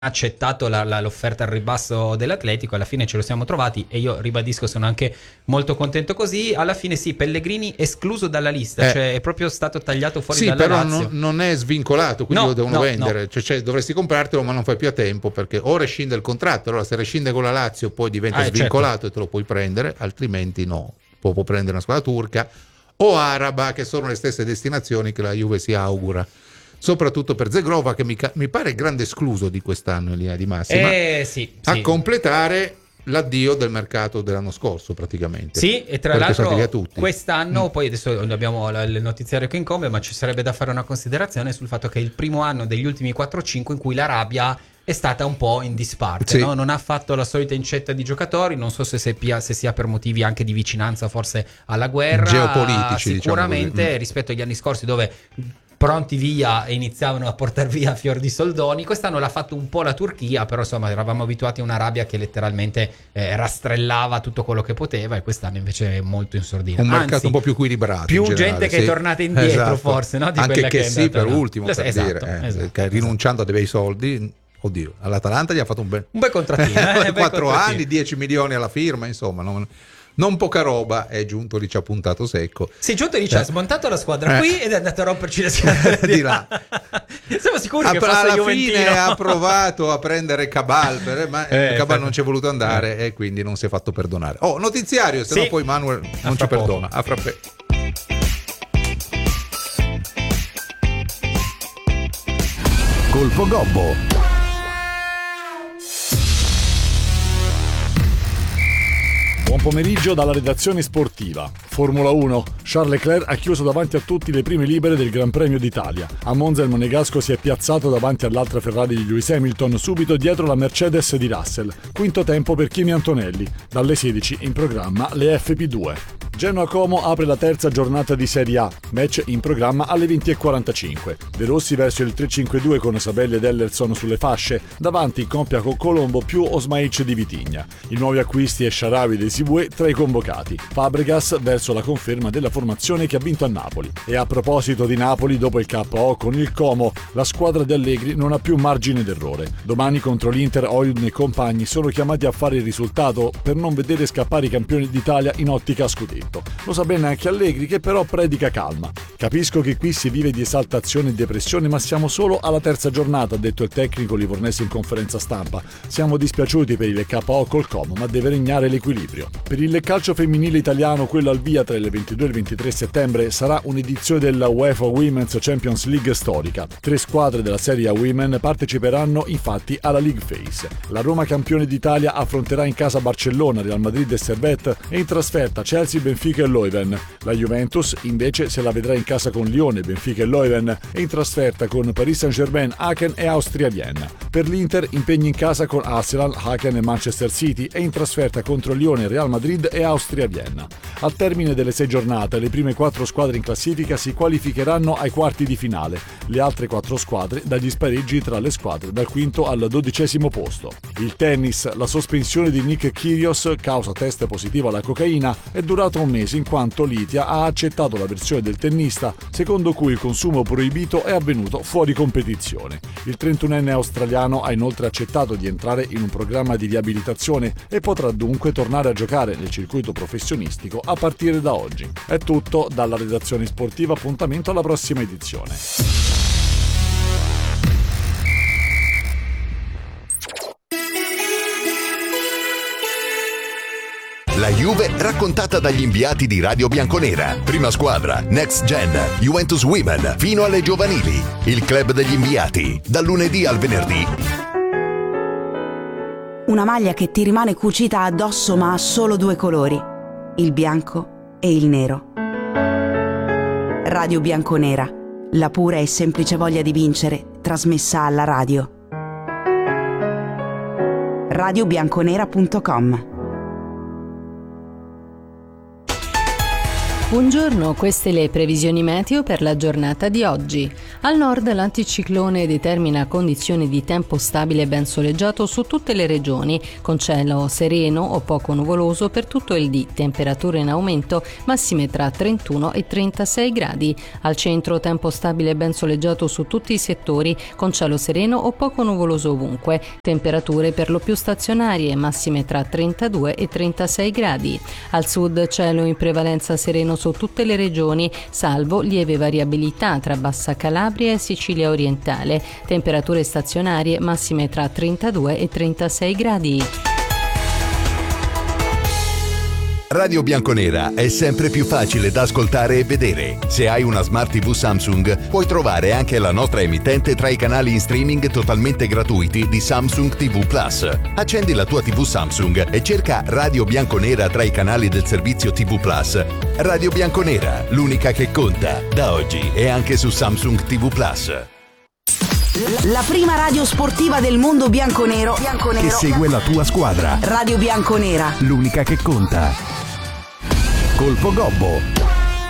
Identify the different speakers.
Speaker 1: accettato l'offerta al ribasso dell'Atletico, alla fine ce lo siamo trovati e io ribadisco sono anche molto contento così. Alla fine sì, Pellegrini escluso dalla lista, cioè è proprio stato tagliato fuori dalla Lazio.
Speaker 2: Sì, però non è svincolato, quindi lo devono vendere,
Speaker 1: no.
Speaker 2: Cioè, dovresti comprartelo ma non fai più a tempo, perché o rescinde il contratto, allora se rescinde con la Lazio poi diventa svincolato, certo, e te lo puoi prendere, altrimenti no, può prendere una squadra turca o araba, che sono le stesse destinazioni che la Juve si augura, soprattutto per Zegrova, che mi pare grande escluso di quest'anno in linea di massima,
Speaker 1: sì.
Speaker 2: a completare l'addio del mercato dell'anno scorso praticamente.
Speaker 1: Sì, e tra l'altro quest'anno, poi adesso abbiamo il notiziario che incombe, ma ci sarebbe da fare una considerazione sul fatto che è il primo anno degli ultimi 4-5 in cui l'Arabia è stata un po' in disparte, no? Non ha fatto la solita incetta di giocatori, non so se sia per motivi anche di vicinanza forse alla guerra,
Speaker 2: geopolitici,
Speaker 1: sicuramente,
Speaker 2: diciamo così,
Speaker 1: rispetto agli anni scorsi dove pronti via e iniziavano a portare via fior di soldoni. Quest'anno l'ha fatto un po' la Turchia, però insomma eravamo abituati a un'Arabia che letteralmente rastrellava tutto quello che poteva, e quest'anno invece è molto in sordina.
Speaker 2: Un mercato un po' più equilibrato,
Speaker 1: più gente che è tornata indietro, forse, no? Di
Speaker 2: anche che
Speaker 1: sì,
Speaker 2: per ultimo, per
Speaker 1: esatto.
Speaker 2: Che rinunciando a dei bei soldi. Oddio, all'Atalanta gli ha fatto un bel
Speaker 1: contrattino,
Speaker 2: 4 anni, 10 milioni alla firma, insomma, non poca roba. È giunto lì, ci ha puntato secco.
Speaker 1: Sì, giunto lì, ci ha smontato la squadra qui ed è andato a romperci le scatole
Speaker 2: di là.
Speaker 1: Siamo sicuri che fosse
Speaker 2: alla
Speaker 1: Juventino.
Speaker 2: fine ha provato a prendere Cabal, ma Cabal non ci è voluto andare e quindi non si è fatto perdonare. Notiziario, se no poi Manuel non ci perdona. A frappè.
Speaker 3: Colpo Gobbo. Buon pomeriggio dalla redazione sportiva. Formula 1. Charles Leclerc ha chiuso davanti a tutti le prime libere del Gran Premio d'Italia. A Monza il monegasco si è piazzato davanti all'altra Ferrari di Lewis Hamilton, subito dietro la Mercedes di Russell. Quinto tempo per Kimi Antonelli. Dalle 16 in programma le FP2. Genoa-Como apre la terza giornata di Serie A, match in programma alle 20:45. De Rossi verso il 3-5-2 con Sabelli ed Ellerson sulle fasce, davanti coppia con Colombo più Osmaic di Vitigna. I nuovi acquisti e Shaarawy dei Sibue tra i convocati. Fabregas verso la conferma della formazione che ha vinto a Napoli. E a proposito di Napoli, dopo il KO con il Como, la squadra di Allegri non ha più margine d'errore. Domani contro l'Inter, Oyun e compagni sono chiamati a fare il risultato per non vedere scappare i campioni d'Italia in ottica scudetto. Lo sa bene anche Allegri, che però predica calma. Capisco che qui si vive di esaltazione e depressione, ma siamo solo alla terza giornata, ha detto il tecnico livornese in conferenza stampa. Siamo dispiaciuti per il KO col Como, ma deve regnare l'equilibrio. Per il calcio femminile italiano, quello al via tra il 22 e il 23 settembre, sarà un'edizione della UEFA Women's Champions League storica. 3 squadre della Serie A Women parteciperanno infatti alla League Phase. La Roma campione d'Italia affronterà in casa Barcellona, Real Madrid e Servette, e in trasferta Chelsea, Benfica e Leuven. La Juventus invece se la vedrà in casa con Lione, Benfica e Leuven, e in trasferta con Paris Saint-Germain, Aachen e Austria Vienna. Per l'Inter impegni in casa con Arsenal, Aachen e Manchester City, e in trasferta contro Lione, Real Madrid e Austria Vienna. Al termine delle 6 giornate le prime 4 squadre in classifica si qualificheranno ai quarti di finale, le altre 4 squadre dagli spareggi tra le squadre dal quinto al 12° posto. Il tennis, la sospensione di Nick Kyrgios causa test positivo alla cocaina è durata un mese, in quanto Litia ha accettato la versione del tennista secondo cui il consumo proibito è avvenuto fuori competizione. Il 31enne australiano ha inoltre accettato di entrare in un programma di riabilitazione e potrà dunque tornare a giocare nel circuito professionistico a partire da oggi. È tutto dalla redazione sportiva, appuntamento alla prossima edizione.
Speaker 4: La Juve raccontata dagli inviati di Radio Bianconera. Prima squadra, Next Gen, Juventus Women, fino alle giovanili. Il club degli inviati, dal lunedì al venerdì.
Speaker 5: Una maglia che ti rimane cucita addosso ma ha solo 2 colori, il bianco e il nero. Radio Bianconera, la pura e semplice voglia di vincere, trasmessa alla radio. radiobianconera.com.
Speaker 6: Buongiorno, queste le previsioni meteo per la giornata di oggi. Al nord l'anticiclone determina condizioni di tempo stabile e ben soleggiato su tutte le regioni, con cielo sereno o poco nuvoloso per tutto il dì, temperature in aumento, massime tra 31 e 36 gradi. Al centro tempo stabile e ben soleggiato su tutti i settori, con cielo sereno o poco nuvoloso ovunque, temperature per lo più stazionarie, massime tra 32 e 36 gradi. Al sud cielo in prevalenza sereno su tutte le regioni, salvo lieve variabilità tra Bassa Calabria e Sicilia orientale. Temperature stazionarie massime tra 32 e 36 gradi.
Speaker 4: Radio Bianconera è sempre più facile da ascoltare e vedere. Se hai una Smart TV Samsung, puoi trovare anche la nostra emittente tra i canali in streaming totalmente gratuiti di Samsung TV Plus. Accendi la tua TV Samsung e cerca Radio Bianconera tra i canali del servizio TV Plus. Radio Bianconera, l'unica che conta, da oggi e anche su Samsung TV Plus.
Speaker 5: La prima radio sportiva del mondo bianconero
Speaker 4: che segue la tua squadra.
Speaker 5: Radio Bianconera,
Speaker 4: l'unica che conta. Colpo Gobbo.